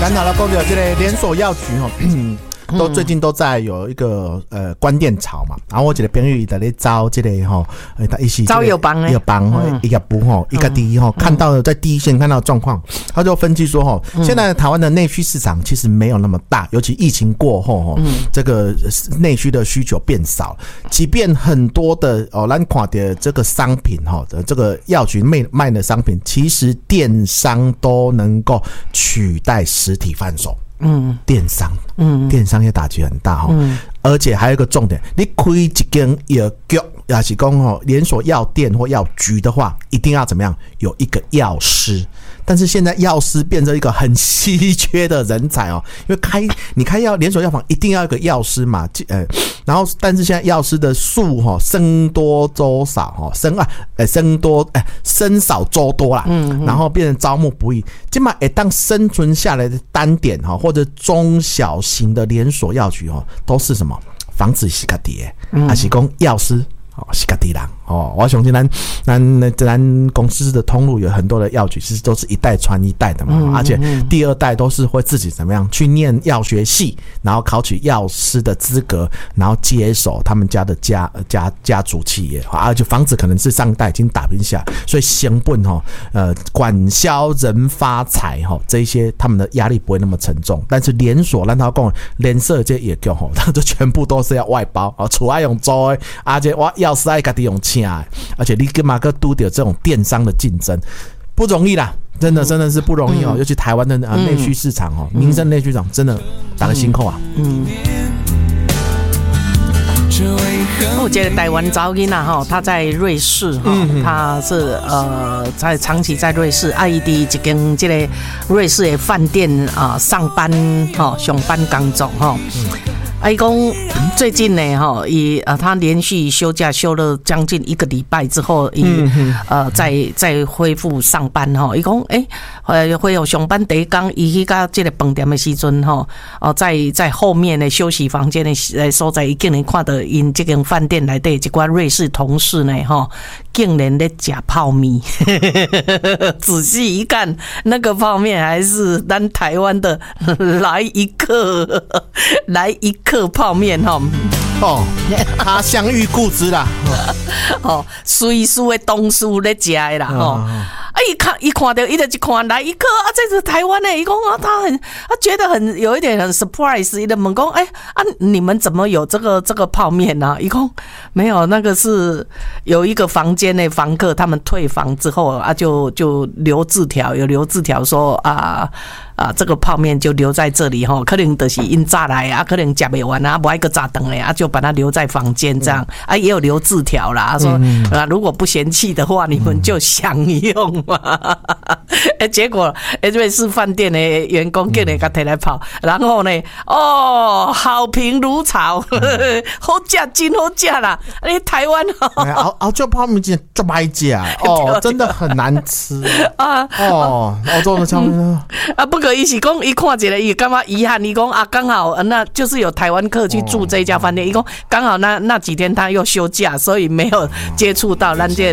刚才讲到这个连锁药局都最近都在有一个关店潮嘛，然后我一个朋友在咧招这个他一起招药帮药帮一个不一个第一看到在第一线看到的状况，他就分析说现在台湾的内需市场其实没有那么大，尤其疫情过后这个内需的需求变少，即便很多的咱看的这个商品这个药局卖的商品，其实电商都能够取代实体贩售。电商也打击很大而且还有一个重点，你开一间药局也是说连锁药店或药局的话，一定要怎么样？有一个药师。但是现在药师变成一个很稀缺的人才因为你开连锁药房一定要有一个药师嘛，然后但是现在药师的数僧多粥少僧少粥多啦，然后变成招募不易。现在当生存下来的单点或者中小型的连锁药局都是什么？房子是自己的，还是说药师是自己人我相信咱公司的通路有很多的药局，其实都是一代传一代的嘛，而且第二代都是会自己怎么样去念药学系，然后考取药师的资格，然后接手他们家的家族企业而且房子可能是上一代已经打拼下，所以成本管销人发财这一些他们的压力不会那么沉重。但是连锁让他讲连锁这也叫他就全部都是要外包厝要用租的，而且我药师要自己用而且你干嘛个拄到这种电商的竞争不容易啦，真的是不容易尤其台湾的内需市场民生内需市场真的打个辛苦啊。 我觉得台湾早囡仔他在瑞士他是在长期在瑞士，伊伫一间这个瑞士的饭店上班上班工作伊讲最近呢他连续休假休了将近1个礼拜之后再恢复上班伊讲恢复上班第一天伊去到这个饭店的时阵在后面的休息房间的所在，伊竟然看到因这间饭店内底一寡瑞士同事呢竟然在吃泡面仔细一看，那个泡面还是咱台湾的来一克泡面他享誉故知啦瑞士的同事在吃的啦一看到伊就一看来一克这是台湾的，伊讲他觉得有一点很 surprise， 伊就问讲你们怎么有这个泡面啊？伊讲没有，那个是有一个房间的房客他们退房之后就留字条，有留字条说这个泡面就留在这里可能就是因炸来可能吃不完不爱个炸等嘞就把它留在房间这样也有留字条啦，说如果不嫌弃的话，你们就享用嘛。结果瑞士饭店的员工竟然给他提来泡，然后呢好评如潮好吃真好吃啦！台湾澳洲泡面真的不爱吃真的很难吃澳洲的泡面不可以是讲伊看一个伊感觉遗憾，伊讲刚好那就是有台湾客去住这一家饭店，伊讲刚好那几天他又休假，所以没有接触到咱这